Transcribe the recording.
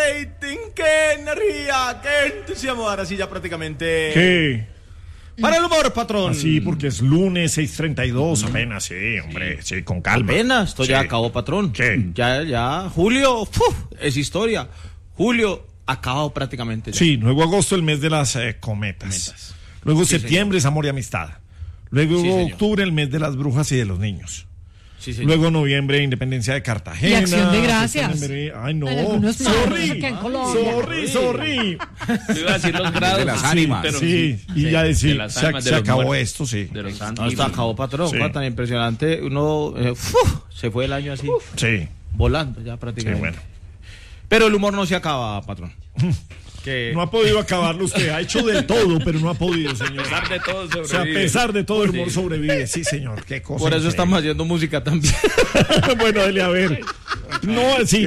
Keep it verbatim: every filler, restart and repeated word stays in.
rating, qué energía, qué entusiasmo. Ahora sí ya prácticamente... ¿Qué? Para el humor, patrón. Sí, porque es lunes, seis treinta y dos, apenas, sí, hombre, sí, con calma. Apenas, esto sí. ya acabó, patrón. ¿Qué? Ya, ya, julio, ¡puf! Es historia. Julio acabado prácticamente ya. Sí, luego agosto, el mes de las eh, cometas. Cometas. Luego Sí, septiembre es amor y amistad. Luego Sí, señor. octubre, el mes de las brujas y de los niños. Sí, señor. Luego noviembre, independencia de Cartagena. Y Acción de Gracias. Septiembre- Ay, no. En algunos Sorry. países acá en Colombia. Sorry, sorry. Yo iba a decir los grados De las sí, ánimas. pero Sí, y sí, ya decir, de las se, ánimas, de se los acabó muertos, esto, sí. de los No, esto acabó, patrón. Sí. Fue tan impresionante. Uno, eh, ¡fuf! Se fue el año así, Sí, volando ya sí, prácticamente. bueno. Pero el humor no se acaba, patrón. Que... No ha podido acabarlo usted. Ha hecho de todo, pero no ha podido, señor. A pesar de todo O sea, a sobrevive. pesar de todo, el humor sobrevive. Sí, señor. Qué cosa. Por eso increíble. estamos haciendo música también. Bueno, dele a ver. No, sí.